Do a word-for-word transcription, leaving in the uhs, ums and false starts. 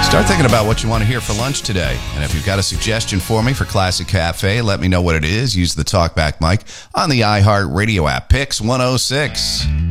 Start thinking about what you want to hear for lunch today. And if you've got a suggestion for me for Classic Cafe, let me know what it is. Use the TalkBack mic on the iHeartRadio app. Pix one oh six.